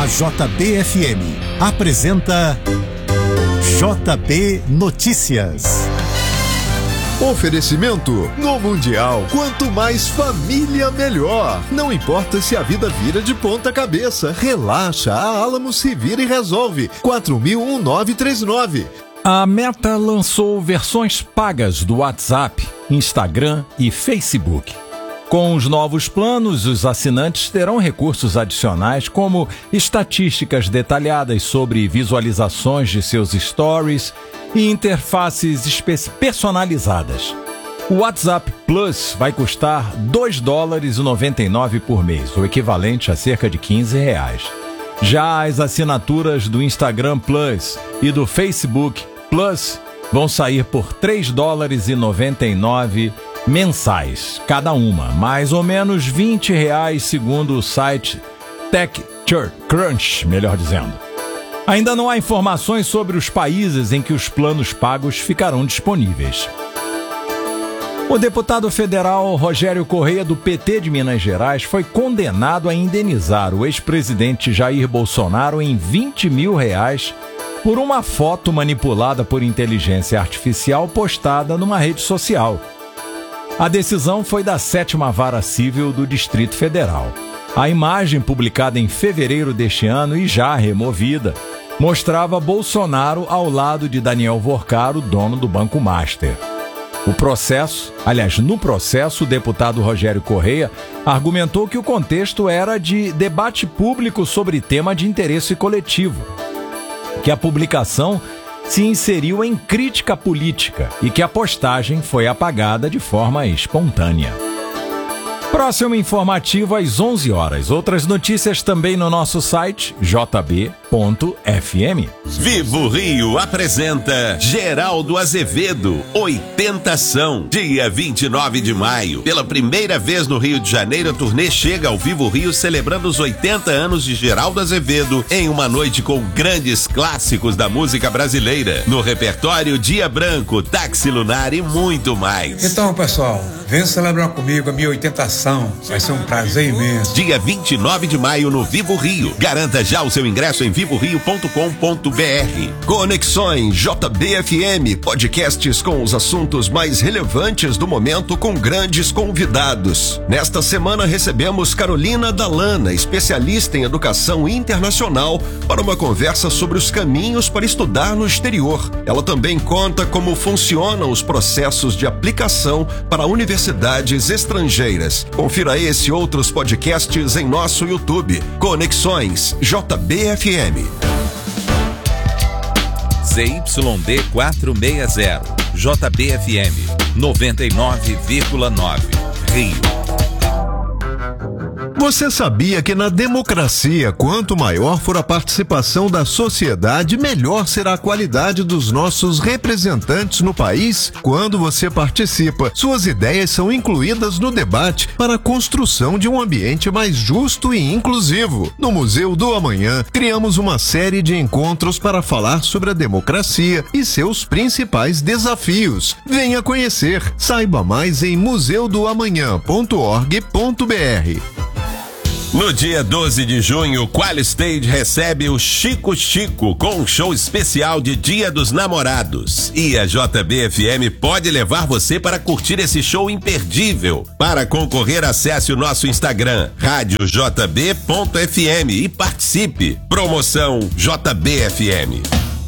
A JBFM apresenta JB Notícias. Oferecimento: no Mundial, quanto mais família, melhor. Não importa se a vida vira de ponta cabeça, relaxa, a Alamo se vira e resolve. 4000-1939. A Meta lançou versões pagas do WhatsApp, Instagram e Facebook. Com os novos planos, os assinantes terão recursos adicionais como estatísticas detalhadas sobre visualizações de seus stories e interfaces personalizadas. O WhatsApp Plus vai custar $2,99 por mês, o equivalente a cerca de R$15. Já as assinaturas do Instagram Plus e do Facebook Plus vão sair por $3,99 mensais, cada uma, mais ou menos R$20, segundo o site TechCrunch, melhor dizendo. Ainda não há informações sobre os países em que os planos pagos ficarão disponíveis. O deputado federal Rogério Correia, do PT de Minas Gerais, foi condenado a indenizar o ex-presidente Jair Bolsonaro em R$20 mil por uma foto manipulada por inteligência artificial postada numa rede social. A decisão foi da 7ª Vara Civil do Distrito Federal. A imagem, publicada em fevereiro deste ano e já removida, mostrava Bolsonaro ao lado de Daniel Vorcaro, dono do Banco Master. No processo, o deputado Rogério Correia argumentou que o contexto era de debate público sobre tema de interesse coletivo, que a publicação se inseriu em crítica política e que a postagem foi apagada de forma espontânea. Próximo informativo às 11 horas. Outras notícias também no nosso site jb.fm. Vivo Rio apresenta Geraldo Azevedo, 80ção, dia 29 de maio. Pela primeira vez no Rio de Janeiro, a turnê chega ao Vivo Rio celebrando os 80 anos de Geraldo Azevedo em uma noite com grandes clássicos da música brasileira. No repertório, Dia Branco, Táxi Lunar e muito mais. Então, pessoal, vem celebrar comigo a minha 80ção. Vai ser um prazer imenso. Dia 29 de maio no Vivo Rio. Garanta já o seu ingresso em vivorio.com.br. Conexões JBFM, podcasts com os assuntos mais relevantes do momento com grandes convidados. Nesta semana recebemos Carolina Dallana, especialista em educação internacional, para uma conversa sobre os caminhos para estudar no exterior. Ela também conta como funcionam os processos de aplicação para universidades estrangeiras. Confira esse e outros podcasts em nosso YouTube. Conexões JBFM. ZYD 460, JBFM 99,9, Rio. Você sabia que na democracia, quanto maior for a participação da sociedade, melhor será a qualidade dos nossos representantes no país? Quando você participa, suas ideias são incluídas no debate para a construção de um ambiente mais justo e inclusivo. No Museu do Amanhã, criamos uma série de encontros para falar sobre a democracia e seus principais desafios. Venha conhecer. Saiba mais em museudoamanhã.org.br. No dia 12 de junho, Qualistage recebe o Chico Chico com um show especial de Dia dos Namorados. E a JBFM pode levar você para curtir esse show imperdível. Para concorrer, acesse o nosso Instagram, radiojb.fm e participe. Promoção JBFM.